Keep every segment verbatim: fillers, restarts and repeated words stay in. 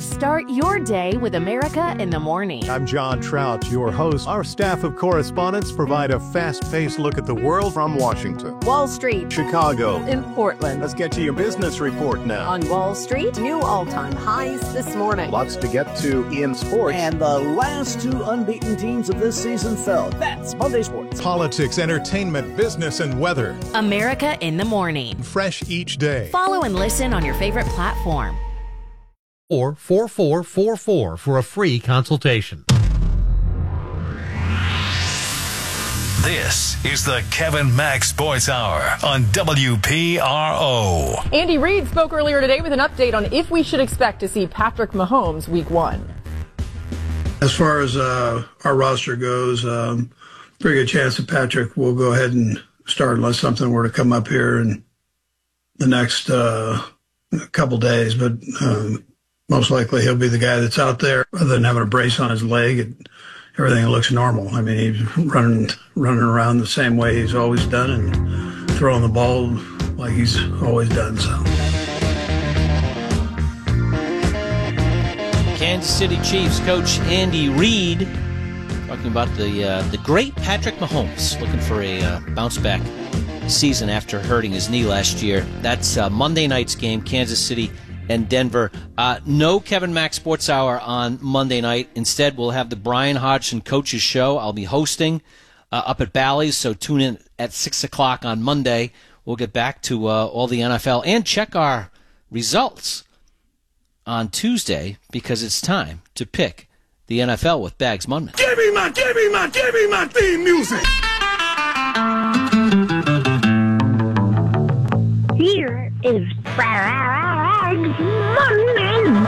Start your day with America in the Morning. I'm John Trout, your host. Our staff of correspondents provide a fast-paced look at the world from Washington, Wall Street, Chicago, and Portland. Let's get to your business report now. On Wall Street, new all-time highs this morning. Lots to get to in sports. And the last two unbeaten teams of this season fell. That's Monday Sports. Politics, entertainment, business, and weather. America in the Morning. Fresh each day. Follow and listen on your favorite platform. Or four four four four for a free consultation. This is the Kevin Mack Sports Hour on W P R O. Andy Reid spoke earlier today with an update on if we should expect to see Patrick Mahomes week one. As far as uh, our roster goes, um, pretty good chance that Patrick will go ahead and start unless something were to come up here in the next uh, couple days. But um, most likely he'll be the guy that's out there. Other than having a brace on his leg, it, everything looks normal. I mean, he's running running around the same way he's always done and throwing the ball like he's always done. So. Kansas City Chiefs coach Andy Reid talking about the uh, the great Patrick Mahomes looking for a uh, bounce back season after hurting his knee last year. That's uh, Monday night's game, Kansas City and Denver. Uh, no Kevin Mack Sports Hour on Monday night. Instead, we'll have the Brian Hodgson Coaches Show. I'll be hosting uh, up at Bally's, so tune in at six o'clock on Monday. We'll get back to uh, all the N F L and check our results on Tuesday because it's time to pick the N F L with Bags Munman. Give me my, give me my, give me my theme music. Here is Bags Munman.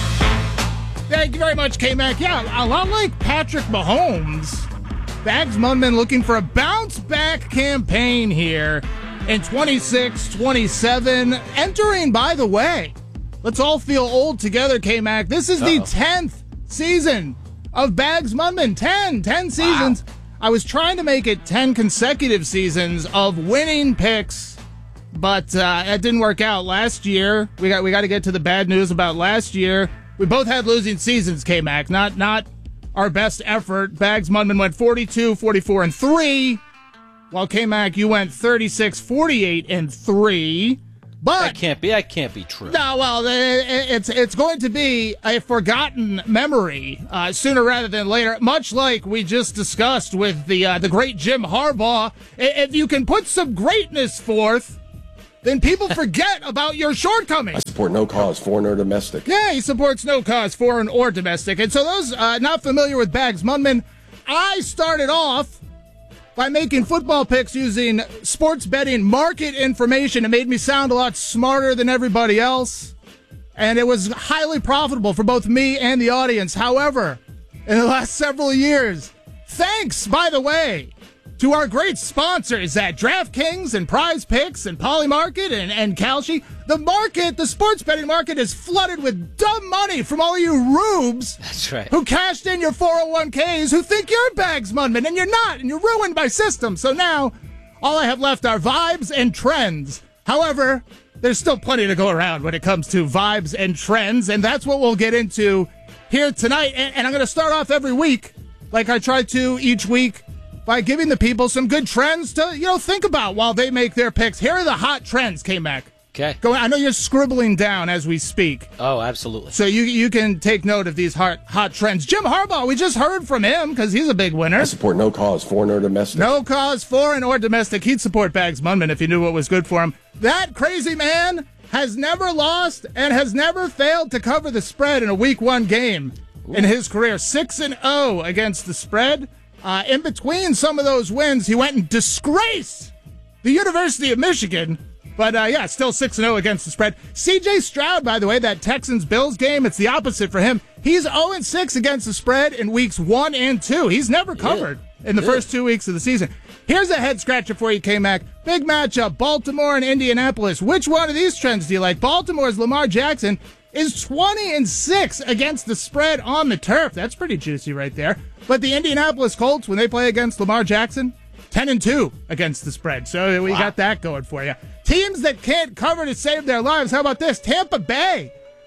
Thank you very much, K-Mac. Yeah, a lot like Patrick Mahomes, Bags Munman looking for a bounce-back campaign here in twenty-six twenty-seven. Entering, by the way, let's all feel old together, K-Mac. This is Uh-oh. the tenth season of Bags Munman. ten, ten seasons. Wow. I was trying to make it ten consecutive seasons of winning picks, but uh, it didn't work out. Last year, we got we got to get to the bad news about last year. We both had losing seasons, K-Mac. Not not our best effort. Bags Munman went forty-two, forty-four, and three, while K-Mac, you went thirty-six, forty-eight, and three. But that can't be. That can't be true. No, well, it's it's going to be a forgotten memory uh, sooner rather than later. Much like we just discussed with the uh, the great Jim Harbaugh. If you can put some greatness forth, then people forget about your shortcomings. I support no cause, foreign or domestic. Yeah, he supports no cause, foreign or domestic. And so those uh, not familiar with Bags Munman, I started off by making football picks using sports betting market information. It made me sound a lot smarter than everybody else, and it was highly profitable for both me and the audience. However, in the last several years, thanks, by the way, to our great sponsors at DraftKings and Prize Picks and Polymarket and, and Kalshi, the market, the sports betting market, is flooded with dumb money from all of you rubes. That's right. Who cashed in your four oh one k's, who think you're Bags Munman, and you're not, and you're ruined by systems. So now, all I have left are vibes and trends. However, there's still plenty to go around when it comes to vibes and trends, and that's what we'll get into here tonight. And, and I'm going to start off every week, like I try to each week, by giving the people some good trends to, you know, think about while they make their picks. Here are the hot trends, K-Mac. Okay. Go. I know you're scribbling down as we speak. Oh, absolutely. So you you can take note of these hot hot trends. Jim Harbaugh, we just heard from him because he's a big winner. I support no cause, foreign or domestic. No cause, foreign or domestic. He'd support Bags Munman if he knew what was good for him. That crazy man has never lost and has never failed to cover the spread in a week one game Ooh. in his career. six and oh against the spread. Uh, in between some of those wins, he went and disgraced the University of Michigan. But, uh, yeah, still six and oh against the spread. C J Stroud, by the way, that Texans-Bills game, it's the opposite for him. He's oh and six against the spread in weeks one and two. He's never covered yeah. in the yeah. first two weeks of the season. Here's a head-scratcher for you, K-Mac. Big matchup, Baltimore and Indianapolis. Which one of these trends do you like? Baltimore's Lamar Jackson is twenty and six against the spread on the turf. That's pretty juicy right there. But the Indianapolis Colts, when they play against Lamar Jackson, ten and two against the spread. So we wow. got that going for you. Teams that can't cover to save their lives. How about this? Tampa Bay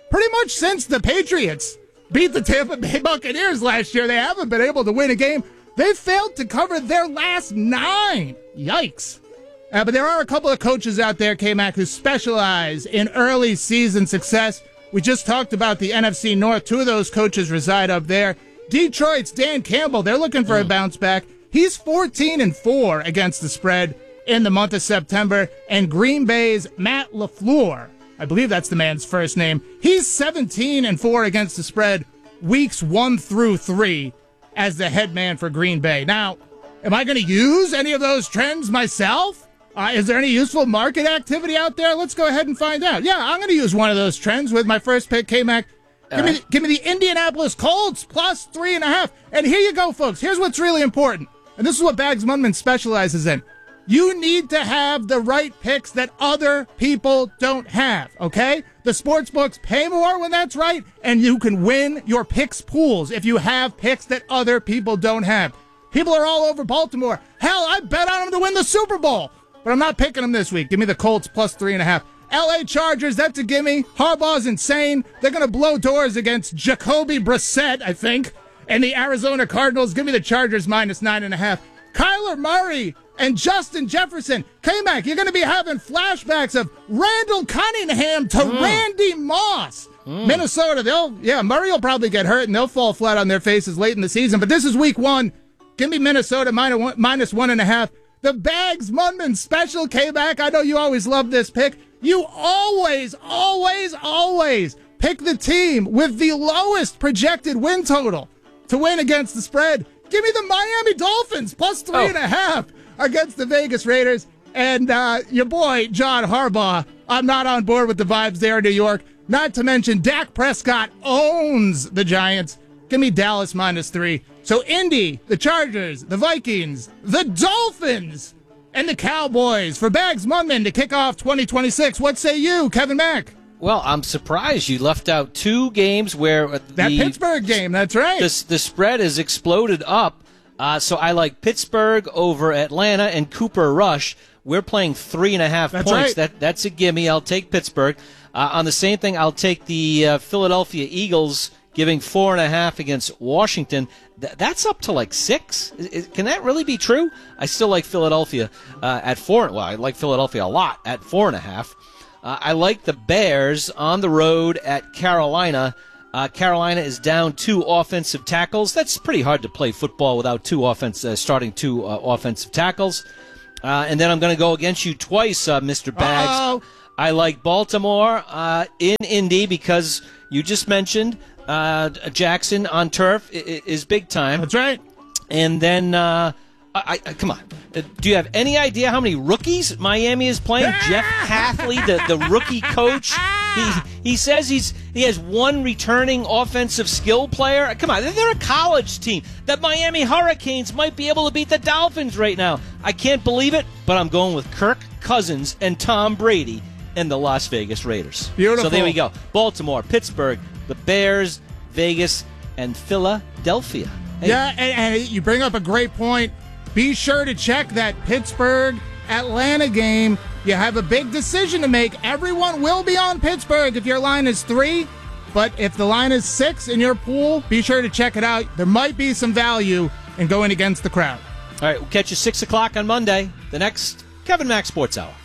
pretty much since the Patriots beat the Tampa Bay Buccaneers last year, they haven't been able to win a game. They failed to cover their last nine. Yikes. Uh, but there are a couple of coaches out there, K-Mac, who specialize in early season success. We just talked about the N F C North. Two of those coaches reside up there. Detroit's Dan Campbell, they're looking for a bounce back. He's fourteen and four against the spread in the month of September. And Green Bay's Matt LaFleur, I believe that's the man's first name, he's seventeen and four against the spread weeks one through three as the head man for Green Bay. Now, am I going to use any of those trends myself? Uh, is there any useful market activity out there? Let's go ahead and find out. Yeah, I'm going to use one of those trends with my first pick, K-Mac. Give, right. me, give me the Indianapolis Colts plus three and a half. And here you go, folks. Here's what's really important. And this is what Bags Munman specializes in. You need to have the right picks that other people don't have, okay? The sports books pay more when that's right, and you can win your picks pools if you have picks that other people don't have. People are all over Baltimore. Hell, I bet on them to win the Super Bowl. But I'm not picking them this week. Give me the Colts plus three and a half. L A Chargers, that's a gimme. Harbaugh's insane. They're going to blow doors against Jacoby Brissett, I think. And the Arizona Cardinals, give me the Chargers minus nine and a half. Kyler Murray and Justin Jefferson. K-Mac, you're going to be having flashbacks of Randall Cunningham to mm. Randy Moss. Mm. Minnesota, they'll, yeah, Murray will probably get hurt and they'll fall flat on their faces late in the season. But this is week one. Give me Minnesota minus one, minus one and a half. The Bags Munman special, K-Mac. I know you always love this pick. You always, always, always pick the team with the lowest projected win total to win against the spread. Give me the Miami Dolphins plus three oh. and a half against the Vegas Raiders. And uh, your boy, John Harbaugh, I'm not on board with the vibes there in New York. Not to mention Dak Prescott owns the Giants. Give me Dallas minus three. So Indy, the Chargers, the Vikings, the Dolphins, and the Cowboys for Bags Munman to kick off twenty twenty-six. What say you, Kevin Mack? Well, I'm surprised you left out two games where the, that Pittsburgh game. That's right. The, the spread has exploded up. Uh, so I like Pittsburgh over Atlanta and Cooper Rush. We're playing three and a half that's points. Right. That that's a gimme. I'll take Pittsburgh. Uh, on the same thing, I'll take the uh, Philadelphia Eagles giving four and a half against Washington. Th- that's up to like six. Is, is, can that really be true? I still like Philadelphia uh, at four. Well, I like Philadelphia a lot at four and a half. Uh, I like the Bears on the road at Carolina. Uh, Carolina is down two offensive tackles. That's pretty hard to play football without two offense, uh, starting two uh, offensive tackles. Uh, and then I'm going to go against you twice, uh, Mister Bags. Uh-oh. I like Baltimore uh, in Indy because you just mentioned uh, Jackson on turf is big time. That's right. And then, uh, I, I, come on, do you have any idea how many rookies Miami is playing? Jeff Hafley, the, the rookie coach, he he says he's he has one returning offensive skill player. Come on, they're a college team. The Miami Hurricanes might be able to beat the Dolphins right now. I can't believe it, but I'm going with Kirk Cousins and Tom Brady and the Las Vegas Raiders. Beautiful. So there we go. Baltimore, Pittsburgh, the Bears, Vegas, and Philadelphia. Hey. Yeah, and, and you bring up a great point. Be sure to check that Pittsburgh-Atlanta game. You have a big decision to make. Everyone will be on Pittsburgh if your line is three, but if the line is six in your pool, be sure to check it out. There might be some value in going against the crowd. All right, we'll catch you six o'clock on Monday, the next Kevin Mack Sports Hour.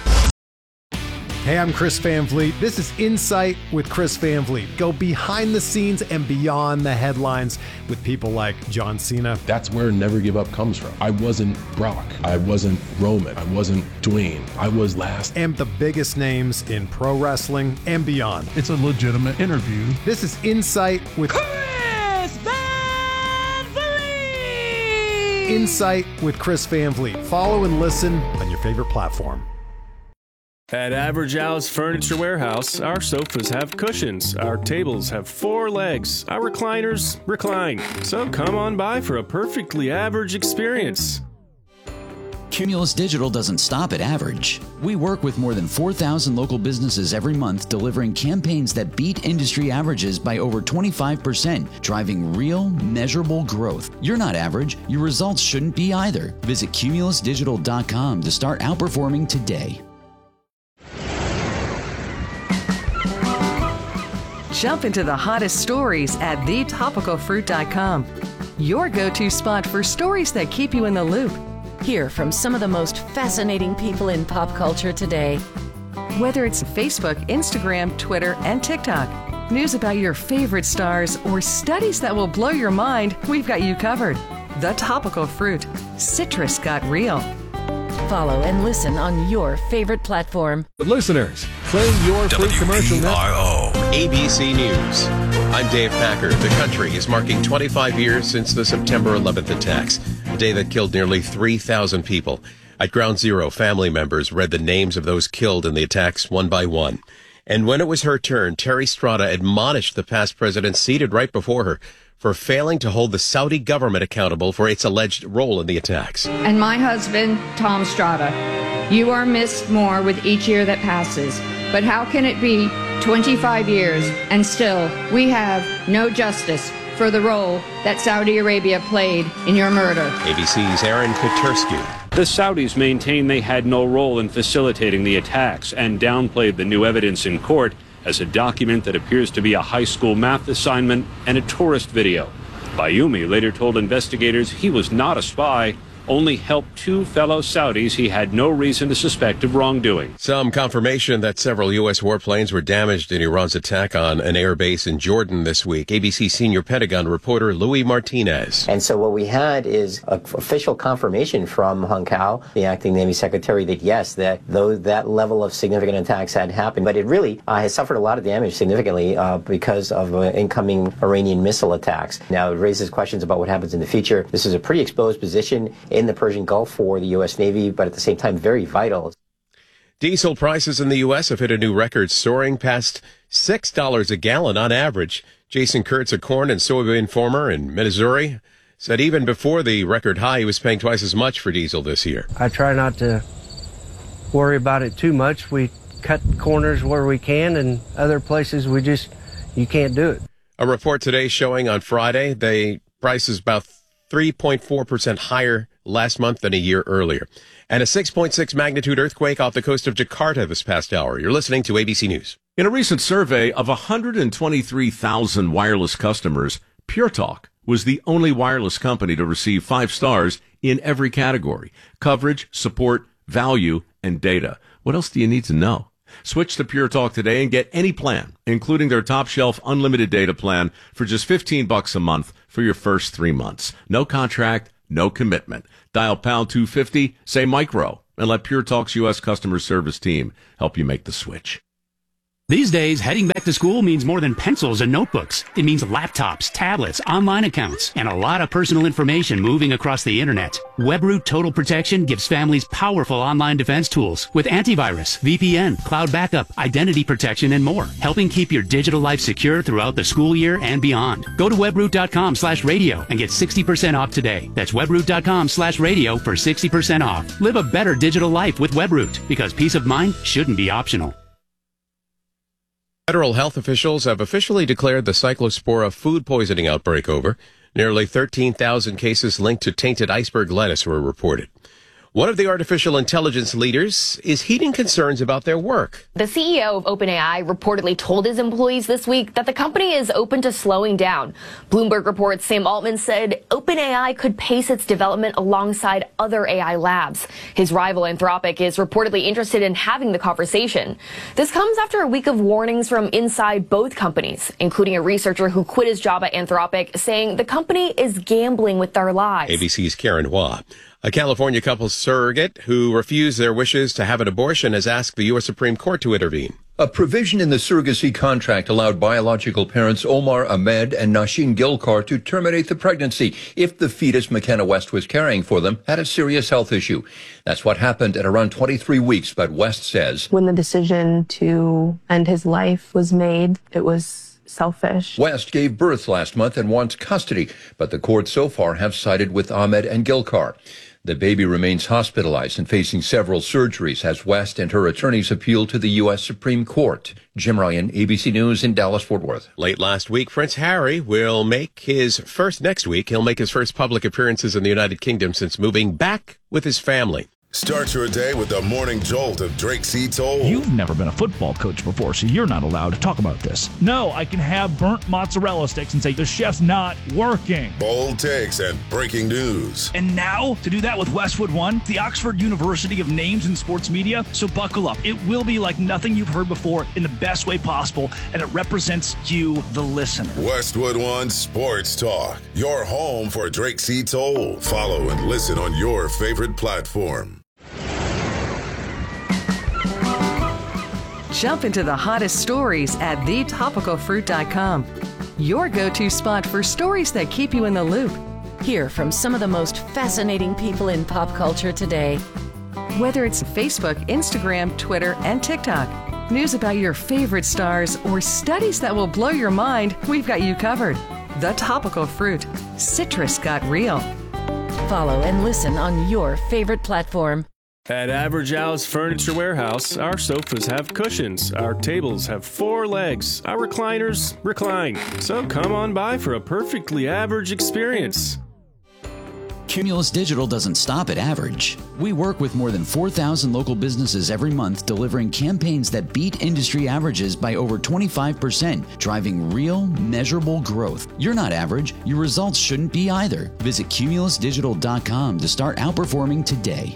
Hey, I'm Chris Van Vliet. This is Insight with Chris Van Vliet. Go behind the scenes and beyond the headlines with people like John Cena. That's where Never Give Up comes from. I wasn't Brock. I wasn't Roman. I wasn't Dwayne. I was last. And the biggest names in pro wrestling and beyond. It's a legitimate interview. This is Insight with Chris Van Vliet. Insight with Chris Van Vliet. Follow and listen on your favorite platform. At Average House Furniture Warehouse, our sofas have cushions, our tables have four legs, our recliners recline. So come on by for a perfectly average experience. Cumulus Digital doesn't stop at average. We work with more than four thousand local businesses every month, delivering campaigns that beat industry averages by over twenty-five percent, driving real, measurable growth. You're not average. Your results shouldn't be either. Visit cumulus digital dot com to start outperforming today. Jump into the hottest stories at the topical fruit dot com. Your go-to spot for stories that keep you in the loop. Hear from some of the most fascinating people in pop culture today. Whether it's Facebook, Instagram, Twitter, and TikTok, news about your favorite stars, or studies that will blow your mind, we've got you covered. The Topical Fruit. Citrus got real. Follow and listen on your favorite platform. Listeners, claim your free commercial now. A B C News. I'm Dave Packer. The country is marking twenty-five years since the September eleventh attacks, a day that killed nearly three thousand people. At Ground Zero, family members read the names of those killed in the attacks one by one. And when it was her turn, Terry Strada admonished the past president seated right before her for failing to hold the Saudi government accountable for its alleged role in the attacks. And my husband, Tom Strada, you are missed more with each year that passes. But how can it be twenty-five years and still we have no justice for the role that Saudi Arabia played in your murder? A B C's Aaron Katersky. The Saudis maintain they had no role in facilitating the attacks and downplayed the new evidence in court as a document that appears to be a high school math assignment and a tourist video. Bayoumi later told investigators he was not a spy, only helped two fellow Saudis he had no reason to suspect of wrongdoing. Some confirmation that several U S warplanes were damaged in Iran's attack on an air base in Jordan this week. A B C senior Pentagon reporter Louis Martinez. And so what we had is a official confirmation from Hung Kao, the acting Navy secretary, that yes, that though that level of significant attacks had happened, but it really uh, has suffered a lot of damage significantly uh, because of uh, incoming Iranian missile attacks. Now it raises questions about what happens in the future. This is a pretty exposed position in the Persian Gulf for the U S Navy, but at the same time, very vital. Diesel prices in the U S have hit a new record, soaring past six dollars a gallon on average. Jason Kurtz, a corn and soybean farmer in Missouri, said even before the record high, he was paying twice as much for diesel this year. I try not to worry about it too much. We cut corners where we can, and other places we just, you can't do it. A report today showing on Friday, the price is about three point four percent higher last month than a year earlier. And a six point six magnitude earthquake off the coast of Jakarta this past hour. You're listening to A B C News. In a recent survey of one hundred twenty-three thousand wireless customers, Pure Talk was the only wireless company to receive five stars in every category: coverage, support, value, and data. What else do you need to know? Switch to Pure Talk today and get any plan, including their top shelf unlimited data plan, for just fifteen bucks a month for your first three months. No contract, no commitment. Dial pound two fifty, say micro, and let Pure Talk's U S customer service team help you make the switch. These days, heading back to school means more than pencils and notebooks. It means laptops, tablets, online accounts, and a lot of personal information moving across the internet. WebRoot Total Protection gives families powerful online defense tools with antivirus, V P N, cloud backup, identity protection, and more, helping keep your digital life secure throughout the school year and beyond. Go to webroot.com slash radio and get sixty percent off today. That's webroot.com slash radio for sixty percent off. Live a better digital life with WebRoot, because peace of mind shouldn't be optional. Federal health officials have officially declared the Cyclospora food poisoning outbreak over. Nearly thirteen thousand cases linked to tainted iceberg lettuce were reported. One of the artificial intelligence leaders is heeding concerns about their work. The C E O of OpenAI reportedly told his employees this week that the company is open to slowing down. Bloomberg reports Sam Altman said OpenAI could pace its development alongside other A I labs. His rival Anthropic is reportedly interested in having the conversation. This comes after a week of warnings from inside both companies, including a researcher who quit his job at Anthropic, saying the company is gambling with our lives. A B C's Karen Hua. A California couple's surrogate who refused their wishes to have an abortion has asked the U S Supreme Court to intervene. A provision in the surrogacy contract allowed biological parents Omar Ahmed and Nashin Gilkar to terminate the pregnancy if the fetus McKenna West was carrying for them had a serious health issue. That's what happened at around twenty-three weeks, but West says when the decision to end his life was made, it was selfish. West gave birth last month and wants custody, but the courts so far have sided with Ahmed and Gilkar. The baby remains hospitalized and facing several surgeries as West and her attorneys appeal to the U S Supreme Court. Jim Ryan, A B C News in Dallas-Fort Worth. Late last week, Prince Harry will make his first next week. He'll make his first public appearances in the United Kingdom since moving back with his family. Start your day with the morning jolt of Drake C. Toll. You've never been a football coach before, so you're not allowed to talk about this. No, I can have burnt mozzarella sticks and say the chef's not working. Bold takes and breaking news. And now, to do that with Westwood One, the Oxford University of Names in Sports Media. So buckle up. It will be like nothing you've heard before in the best way possible, and it represents you, the listener. Westwood One Sports Talk, your home for Drake C. Toll. Follow and listen on your favorite platform. Jump into the hottest stories at the topical fruit dot com. Your go-to spot for stories that keep you in the loop. Hear from some of the most fascinating people in pop culture today. Whether it's Facebook, Instagram, Twitter, and TikTok, news about your favorite stars, or studies that will blow your mind, we've got you covered. The Topical Fruit. Citrus got real. Follow and listen on your favorite platform. At Average Al's Furniture Warehouse, our sofas have cushions, our tables have four legs, our recliners recline. So come on by for a perfectly average experience. Cumulus Digital doesn't stop at average. We work with more than four thousand local businesses every month, delivering campaigns that beat industry averages by over twenty-five percent, driving real, measurable growth. You're not average. Your results shouldn't be either. Visit cumulus digital dot com to start outperforming today.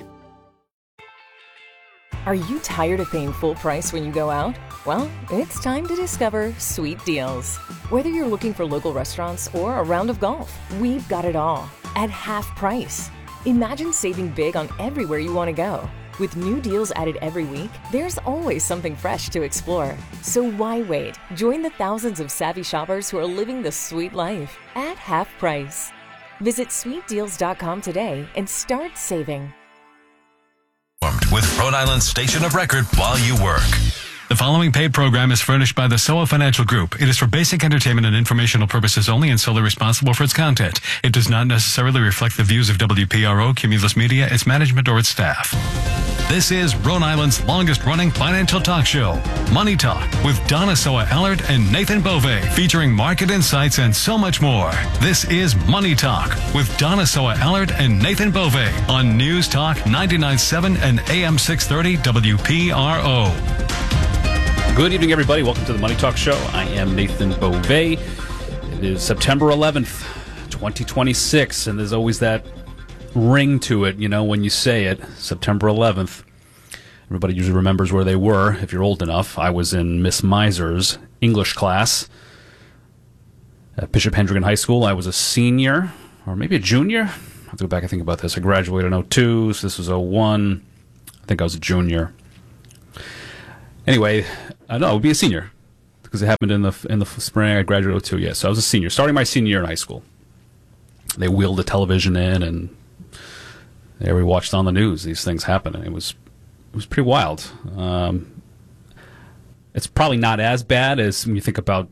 Are you tired of paying full price when you go out? Well, it's time to discover Sweet Deals. Whether you're looking for local restaurants or a round of golf, we've got it all at half price. Imagine saving big on everywhere you want to go. With new deals added every week, there's always something fresh to explore. So why wait? Join the thousands of savvy shoppers who are living the sweet life at half price. Visit sweet deals dot com today and start saving. With Rhode Island's station of record while you work. The following paid program is furnished by the S O A Financial Group. It is for basic entertainment and informational purposes only and solely responsible for its content. It does not necessarily reflect the views of W P R O, Cumulus Media, its management, or its staff. This is Rhode Island's longest-running financial talk show, Money Talk, with Donna Soa-Allard and Nathan Bove, featuring market insights and so much more. This is Money Talk with Donna Soa-Allard and Nathan Bove on News Talk ninety-nine point seven and A M six thirty W P R O. Good evening, everybody. Welcome to the Money Talk Show. I am Nathan Bove. It is September eleventh, twenty twenty-six, and there's always that ring to it, you know, when you say it, September eleventh. Everybody usually remembers where they were, if you're old enough. I was in Miss Miser's English class at Bishop Hendricken High School. I was a senior, or maybe a junior. I have to go back and think about this. I graduated in oh two, so this was oh one. I think I was a junior. Anyway, uh, no, I would be a senior because it happened in the in the spring. I graduated in oh two, yes. So I was a senior, starting my senior year in high school. They wheeled the television in, and there we watched on the news these things happen, and it was it was pretty wild. Um, it's probably not as bad as when you think about.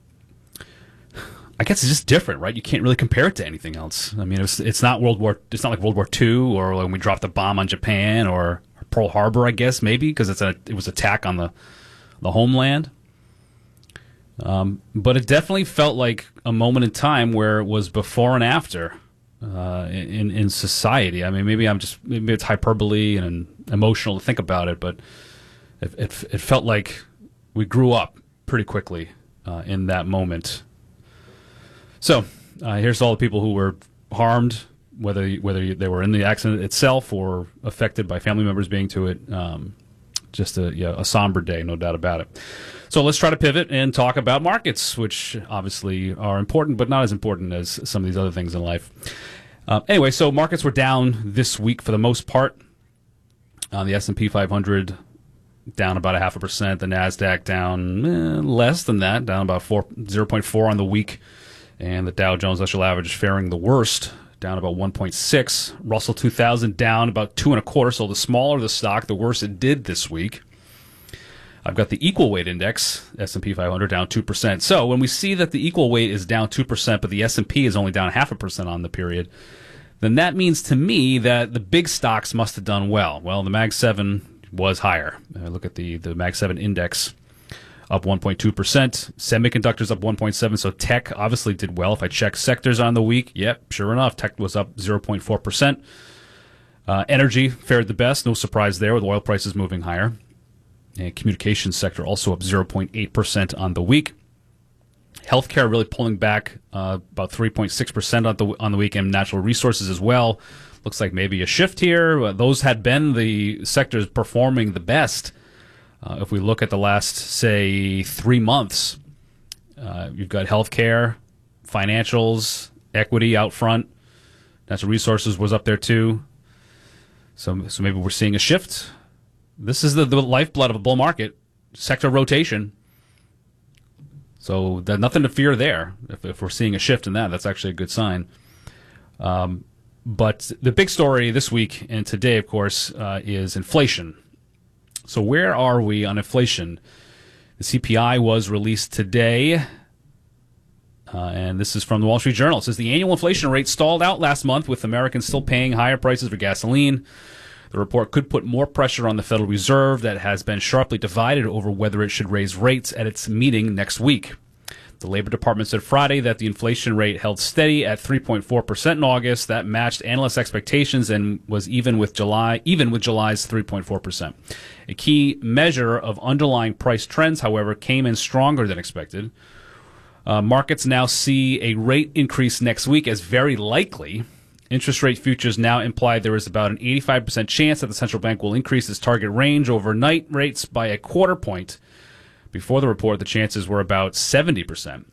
I guess it's just different, right? You can't really compare it to anything else. I mean, it's it's not World War. It's not like World War Two or when we dropped a bomb on Japan or Pearl Harbor, I guess maybe because it's a it was an attack on the the homeland. Um, but it definitely felt like a moment in time where it was before and after uh, in in society. I mean, maybe I'm just maybe it's hyperbole and emotional to think about it, but it it, it felt like we grew up pretty quickly uh, in that moment. So uh, here's all the people who were harmed, whether whether they were in the accident itself or affected by family members being to it. Um, just a yeah, a somber day, no doubt about it. So let's try to pivot and talk about markets, which obviously are important, but not as important as some of these other things in life. Uh, anyway, so markets were down this week for the most part. Uh, the S and P five hundred down about a half a percent. The NASDAQ down eh, less than that, down about four, zero point four on the week. And the Dow Jones Industrial Average faring the worst, down about one point six. Russell two thousand down about two and a quarter. So the smaller the stock, the worse it did this week. I've got the equal weight index, S and P five hundred, down two percent. So when we see that the equal weight is down two percent, but the S and P is only down half a percent on the period, then that means to me that the big stocks must have done well. Well, the Mag seven was higher. Uh, look at the, the Mag seven index, up one point two percent. Semiconductors up one point seven, so tech obviously did well. If I check sectors on the week, yep, sure enough, tech was up zero point four percent. Uh, energy fared the best, no surprise there, with oil prices moving higher. And communications sector also up zero point eight percent on the week. Healthcare really pulling back uh, about three point six percent on the on the weekend. Natural resources as well. Looks like maybe a shift here. Those had been the sectors performing the best. Uh, if we look at the last, say, three months, uh, you've got healthcare, financials, equity out front. Natural resources was up there too. So, so maybe we're seeing a shift. This is the, the lifeblood of a bull market, sector rotation. So there's nothing to fear there. If, if we're seeing a shift in that, that's actually a good sign. Um, but the big story this week and today, of course, uh, is inflation. So where are we on inflation? The C P I was released today, uh, and this is from the Wall Street Journal. It says the annual inflation rate stalled out last month, with Americans still paying higher prices for gasoline. The report could put more pressure on the Federal Reserve, that has been sharply divided over whether it should raise rates at its meeting next week. The Labor Department said Friday that the inflation rate held steady at three point four percent in August. That matched analysts' expectations and was even with July, even with July's three point four percent. A key measure of underlying price trends, however, came in stronger than expected. Uh, markets now see a rate increase next week as very likely. Interest rate futures now imply there is about an eighty-five percent chance that the central bank will increase its target range overnight rates by a quarter point. Before the report, the chances were about seventy percent.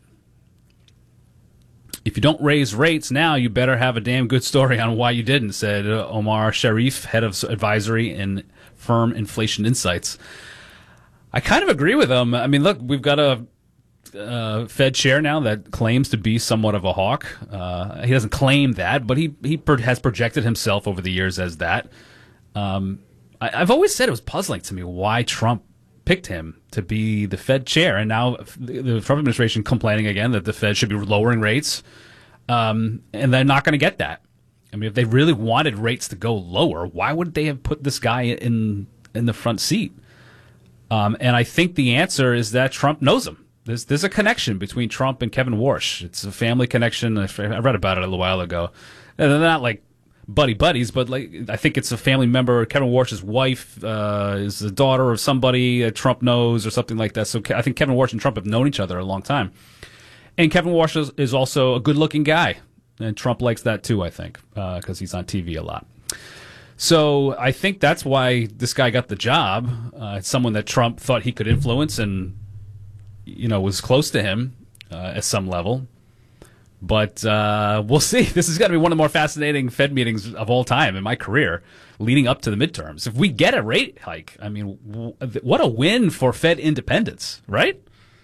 If you don't raise rates now, you better have a damn good story on why you didn't, said uh, Omar Sharif, head of advisory in Firm Inflation Insights. I kind of agree with him. I mean, look, we've got a Uh, Fed chair now that claims to be somewhat of a hawk. Uh, he doesn't claim that, but he he per- has projected himself over the years as that. Um, I, I've always said it was puzzling to me why Trump picked him to be the Fed chair, and now the, the Trump administration complaining again that the Fed should be lowering rates, um, and they're not going to get that. I mean, if they really wanted rates to go lower, why would they have put this guy in in the front seat? Um, and I think the answer is that Trump knows him. There's there's a connection between Trump and Kevin Warsh. It's a family connection. I read about it a little while ago. And they're not like buddy buddies, but like I think it's a family member. Kevin Warsh's wife uh, is the daughter of somebody that Trump knows or something like that. So I think Kevin Warsh and Trump have known each other a long time. And Kevin Warsh is, is also a good-looking guy, and Trump likes that too, I think, because uh, he's on T V a lot. So I think that's why this guy got the job. Uh, it's someone that Trump thought he could influence and, you know, was close to him uh, at some level. But uh, we'll see. This is going to be one of the more fascinating Fed meetings of all time in my career, leading up to the midterms. If we get a rate hike, I mean, w- what a win for Fed independence, right?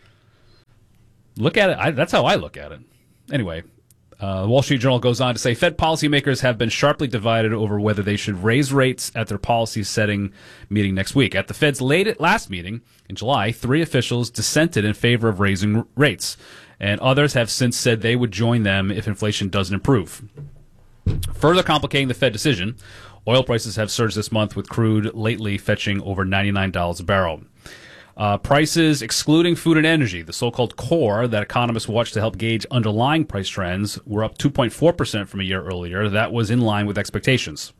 Look at it. I, that's how I look at it. Anyway, uh, the Wall Street Journal goes on to say Fed policymakers have been sharply divided over whether they should raise rates at their policy setting meeting next week. At the Fed's late last meeting in July, three officials dissented in favor of raising rates, and others have since said they would join them if inflation doesn't improve. Further complicating the Fed decision, oil prices have surged this month, with crude lately fetching over ninety-nine dollars a barrel. Uh, prices excluding food and energy, the so-called core that economists watch to help gauge underlying price trends, were up two point four percent from a year earlier. That was in line with expectations.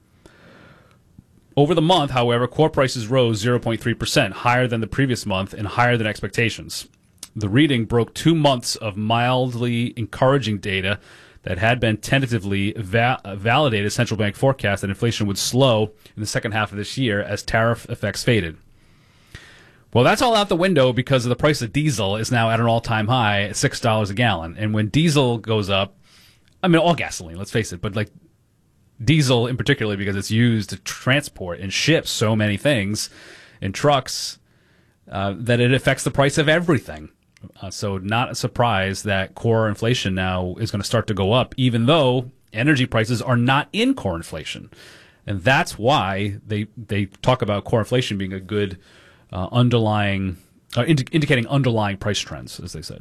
Over the month, however, core prices rose zero point three percent, higher than the previous month and higher than expectations. The reading broke two months of mildly encouraging data that had been tentatively va- validated central bank forecasts that inflation would slow in the second half of this year as tariff effects faded. Well, that's all out the window because of the price of diesel is now at an all-time high at six dollars a gallon. And when diesel goes up, I mean, all gasoline, let's face it, but like diesel in particular, because it's used to transport and ship so many things in trucks, uh, that it affects the price of everything. Uh, so not a surprise that core inflation now is going to start to go up, even though energy prices are not in core inflation. And that's why they they talk about core inflation being a good uh, underlying, uh, indi- indicating underlying price trends, as they said.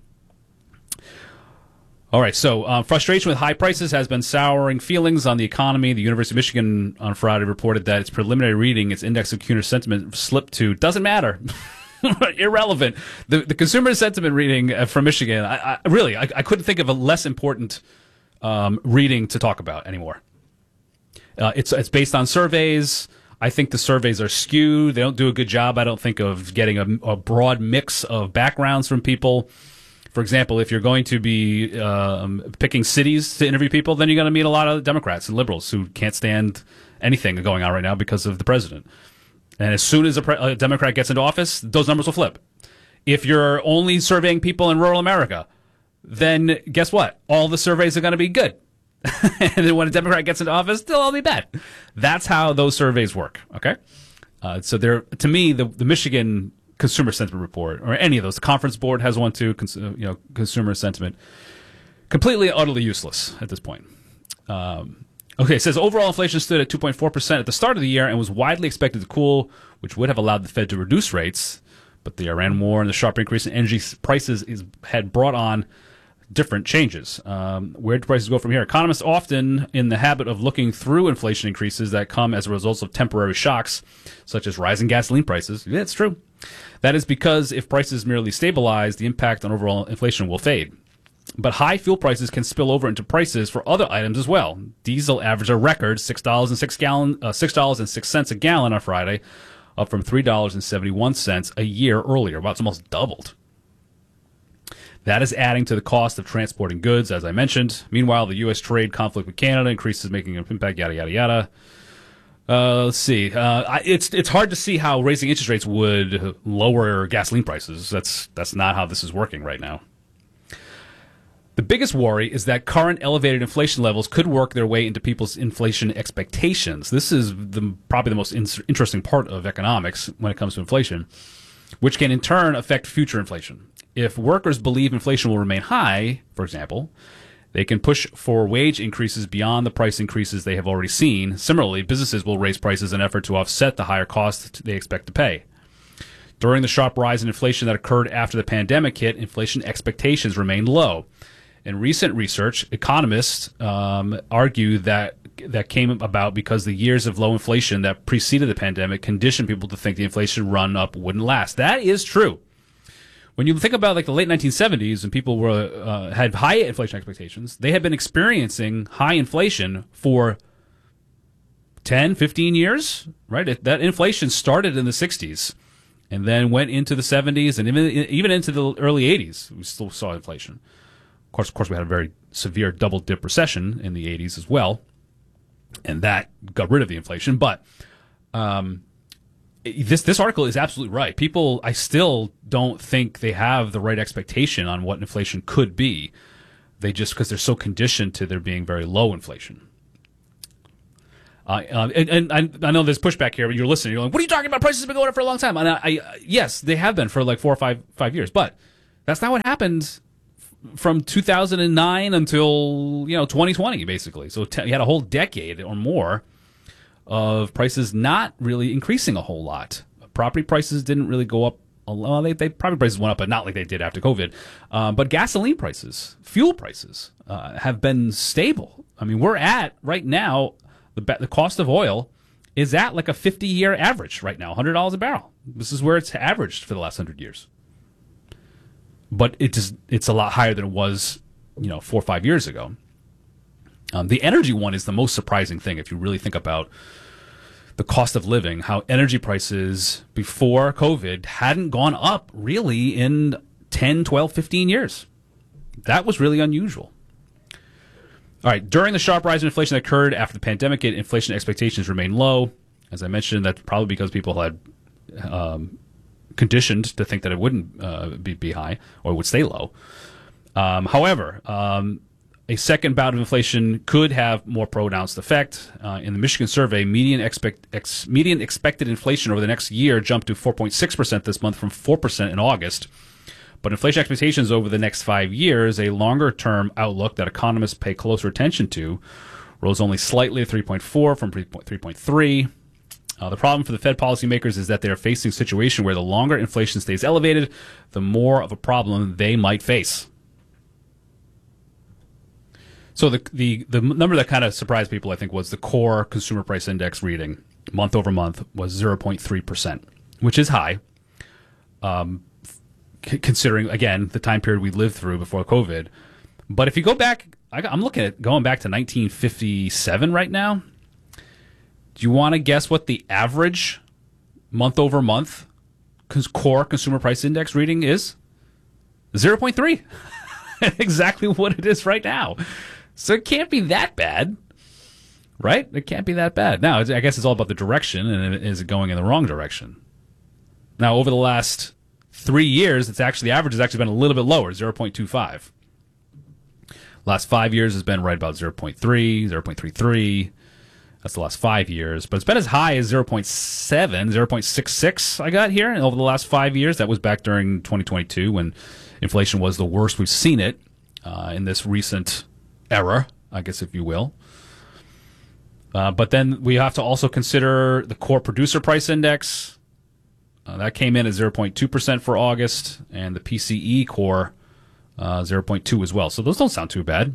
All right, so uh, frustration with high prices has been souring feelings on the economy. The University of Michigan on Friday reported that its preliminary reading, its index of consumer sentiment, slipped to doesn't matter. Irrelevant. The the consumer sentiment reading uh, from Michigan, I, I, really, I, I couldn't think of a less important um, reading to talk about anymore. Uh, it's it's based on surveys. I think the surveys are skewed. They don't do a good job, I don't think, of getting a, a broad mix of backgrounds from people. For example, if you're going to be um, picking cities to interview people, then you're going to meet a lot of Democrats and liberals who can't stand anything going on right now because of the president. And as soon as a, pre- a Democrat gets into office, those numbers will flip. If you're only surveying people in rural America, then guess what? All the surveys are going to be good. And then when a Democrat gets into office, they'll all be bad. That's how those surveys work, okay? Uh, so they're, to me, the, the Michigan Consumer Sentiment Report, or any of those, the Conference Board has one too, cons- you know, consumer sentiment, completely, utterly useless at this point. Um, okay, it says overall inflation stood at two point four percent at the start of the year and was widely expected to cool, which would have allowed the Fed to reduce rates. But the Iran war and the sharp increase in energy prices is, had brought on different changes. Um, where do prices go from here? Economists often in the habit of looking through inflation increases that come as a result of temporary shocks, such as rising gasoline prices. Yeah, it's true. That is because if prices merely stabilize, the impact on overall inflation will fade. But high fuel prices can spill over into prices for other items as well. Diesel averaged a record six dollars and six gallon, uh, six dollars and six cents a gallon on Friday, up from three dollars and seventy-one cents a year earlier. Well, it's almost doubled. That is adding to the cost of transporting goods, as I mentioned. Meanwhile, the U S trade conflict with Canada increases, making an impact, yada, yada, yada. Uh, let's see. Uh, it's it's hard to see how raising interest rates would lower gasoline prices. That's that's not how this is working right now. The biggest worry is that current elevated inflation levels could work their way into people's inflation expectations. This is the, probably the most in- interesting part of economics when it comes to inflation, which can in turn affect future inflation. If workers believe inflation will remain high, for example, they can push for wage increases beyond the price increases they have already seen. Similarly, businesses will raise prices in an effort to offset the higher costs they expect to pay. During the sharp rise in inflation that occurred after the pandemic hit, inflation expectations remained low. In recent research, economists um, argue that that came about because the years of low inflation that preceded the pandemic conditioned people to think the inflation run up wouldn't last. That is true. When you think about like the late nineteen seventies and people were uh, had high inflation expectations, they had been experiencing high inflation for ten, fifteen years, right? It, that inflation started in the sixties and then went into the seventies and even, even into the early eighties. We still saw inflation. Of course, of course, we had a very severe double-dip recession in the eighties as well, and that got rid of the inflation. But um, this this article is absolutely right. People, I still don't think they have the right expectation on what inflation could be. They just, because they're so conditioned to there being very low inflation. Uh, uh, and, and I, I know there's pushback here, but you're listening. You're like, what are you talking about? Prices have been going up for a long time. And I, I, yes, they have been for like four or five five years. But that's not what happened from two thousand nine until, you know, twenty twenty, basically. So t- you had a whole decade or more of prices not really increasing a whole lot. Property prices didn't really go up. Well, they, they property prices went up, but not like they did after COVID. Um, but gasoline prices, fuel prices uh, have been stable. I mean, we're at, right now, the the cost of oil is at like a fifty-year average right now, one hundred dollars a barrel. This is where it's averaged for the last one hundred years. But it just, it's a lot higher than it was, you know, four or five years ago. Um, the energy one is the most surprising thing if you really think about the cost of living, how energy prices before COVID hadn't gone up really in ten, twelve, fifteen years. That was really unusual. All right, during the sharp rise in inflation that occurred after the pandemic, inflation expectations remained low. As I mentioned, that's probably because people had um, conditioned to think that it wouldn't uh, be, be high or would stay low. Um, however, um, a second bout of inflation could have more pronounced effect. Uh, in the Michigan survey, median, expect, ex, median expected inflation over the next year jumped to four point six percent this month from four percent in August. But inflation expectations over the next five years, a longer-term outlook that economists pay closer attention to, rose only slightly to three point four from three point three. Uh, the problem for the Fed policymakers is that they are facing a situation where the longer inflation stays elevated, the more of a problem they might face. So the the, the number that kind of surprised people, I think, was the core consumer price index reading month over month was zero point three percent, which is high, um, c- considering, again, the time period we lived through before COVID. But if you go back, I, I'm looking at going back to nineteen fifty-seven right now. Do you want to guess what the average month over month cons- core consumer price index reading is? zero point three. Exactly what it is right now. So it can't be that bad, right? It can't be that bad. Now, I guess it's all about the direction, and is it going in the wrong direction? Now, over the last three years, it's actually the average has actually been a little bit lower, zero point two five. Last five years has been right about zero point three, zero point three three. That's the last five years. But it's been as high as zero point seven, zero point six six I got here. And over the last five years, that was back during twenty twenty-two when inflation was the worst we've seen it uh, in this recent era, I guess, if you will. Uh, but then we have to also consider the core producer price index. Uh, that came in at zero point two percent for August, and the P C E core, uh, zero point two as well. So those don't sound too bad.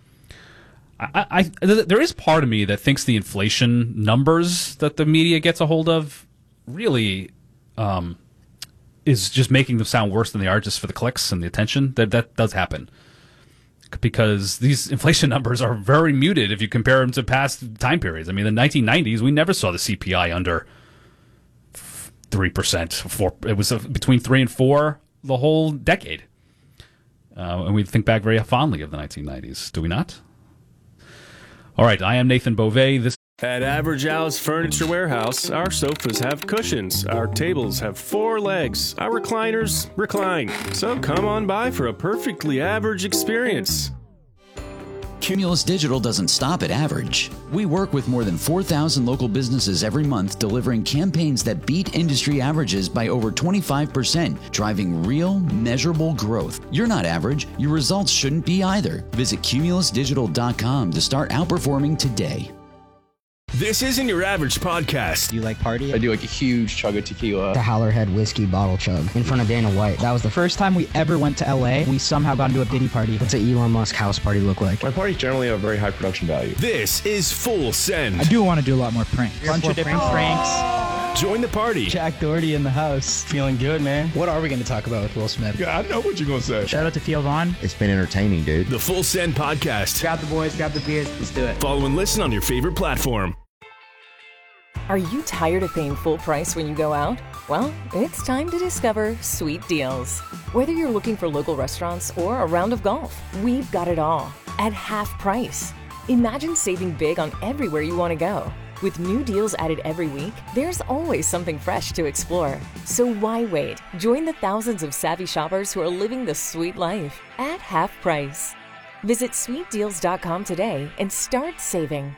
I, I, there is part of me that thinks the inflation numbers that the media gets a hold of really um, is just making them sound worse than they are just for the clicks and the attention. That that does happen because these inflation numbers are very muted if you compare them to past time periods. I mean, in the nineteen nineties, we never saw the C P I under three percent. Four, it was between three and four the whole decade. Uh, and we think back very fondly of the nineteen nineties. Do we not? All right, I am Nathan Beauvais. This At Average Al's Furniture Warehouse, our sofas have cushions, our tables have four legs, our recliners recline. So come on by for a perfectly average experience. Cumulus Digital doesn't stop at average. We work with more than four thousand local businesses every month, delivering campaigns that beat industry averages by over twenty-five percent, driving real, measurable growth. You're not average. Your results shouldn't be either. Visit cumulus digital dot com to start outperforming today. This isn't your average podcast. Do you like party? I do like a huge chug of tequila. The Howlerhead whiskey bottle chug in front of Dana White. That was the first time we ever went to L A. We somehow got into a Diddy party. What's an Elon Musk house party look like? My parties generally have a very high production value. This is Full Send. I do want to do a lot more pranks. Bunch of different pranks. pranks. Join the party. Jack Doherty in the house. Feeling good, man. What are we going to talk about with Will Smith? Yeah, I know what you're going to say. Shout out to Theo Vaughn. It's been entertaining, dude. The Full Send podcast. Grab the boys, grab the beers. Let's do it. Follow and listen on your favorite platform. Are you tired of paying full price when you go out? Well, it's time to discover Sweet Deals. Whether you're looking for local restaurants or a round of golf, we've got it all at half price. Imagine saving big on everywhere you want to go. With new deals added every week, there's always something fresh to explore. So why wait? Join the thousands of savvy shoppers who are living the sweet life at half price. Visit sweet deals dot com today and start saving.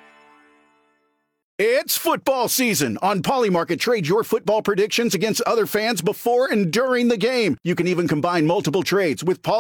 It's football season. On Polymarket, trade your football predictions against other fans before and during the game. You can even combine multiple trades with Poly.